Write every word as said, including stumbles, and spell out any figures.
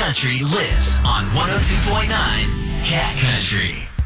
Country lives on one oh two point nine Cat Country.